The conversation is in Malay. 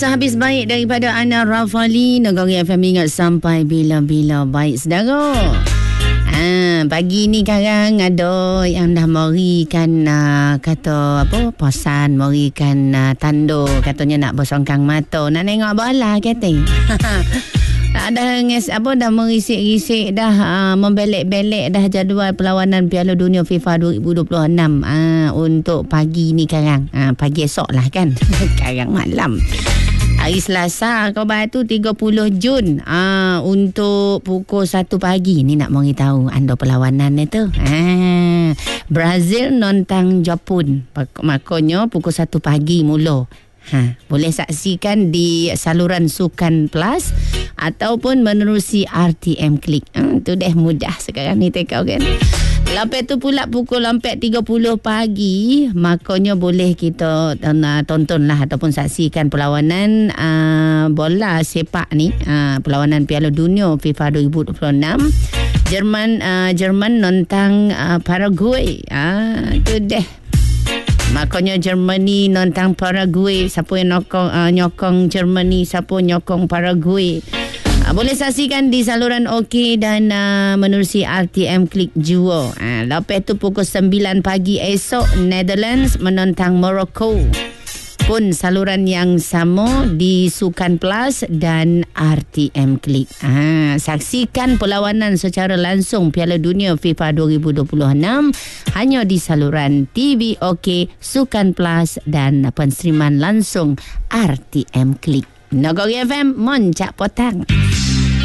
Rasa habis baik daripada Ana Rafali. Negeri FM ingat sampai bila-bila baik saudara. Pagi ni sekarang ada yang dah merikan kata apa posan, merikan tanda katanya nak bersongkang mata, nak tengok bola kata. Dah merisik-risik dah, membelek-belek dah jadual perlawanan Piala Dunia FIFA 2026 untuk pagi ni sekarang. Pagi esok lah kan. Sekarang malam. Hari Selasa khabar tu 30 Jun untuk pukul 1 pagi ni nak beritahu anda perlawanan ni tu. Brazil nontang Jepun. Makanya pukul 1 pagi mula. Boleh saksikan di saluran Sukan Plus ataupun menerusi RTM Klik. Tu dah mudah sekarang ni tekau kan. Lepas tu pula pukul 4.30 pagi, makanya boleh kita tonton lah ataupun saksikan perlawanan bola sepak ni, perlawanan Piala Dunia FIFA 2026. Jerman nontang Paraguay. Tu deh. Makanya Germany nontang Paraguay. Siapa yang nyokong Germany, siapa nyokong Paraguay. Boleh saksikan di saluran OK dan menerusi RTM Klik jua. Lepas tu pukul 9 pagi esok Netherlands menentang Morocco. Pun saluran yang sama di Sukan Plus dan RTM Klik. Saksikan perlawanan secara langsung Piala Dunia FIFA 2026 hanya di saluran TV OK, Sukan Plus dan penstreaman langsung RTM Klik. Negeri FM Moncak Potang.